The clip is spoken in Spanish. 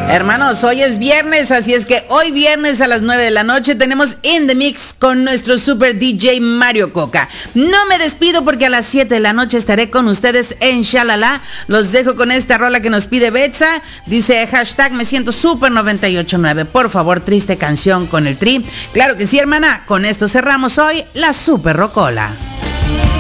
Hermanos, hoy es viernes, así es que hoy viernes a las 9 de la noche tenemos In The Mix con nuestro super DJ Mario Coca. No me despido porque a las 7 de la noche estaré con ustedes en Shalala. Los dejo con esta rola que nos pide Betsa. Dice hashtag me siento super 989. Por favor, triste canción con el Tri. Claro que sí, hermana. Con esto cerramos hoy la Super Rocola.